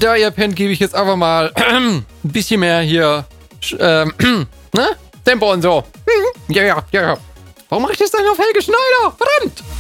da ihr pennt, gebe ich jetzt einfach mal ein bisschen mehr hier ne? Tempo und so. Ja. Warum mache ich das dann auf Helge Schneider? Verdammt!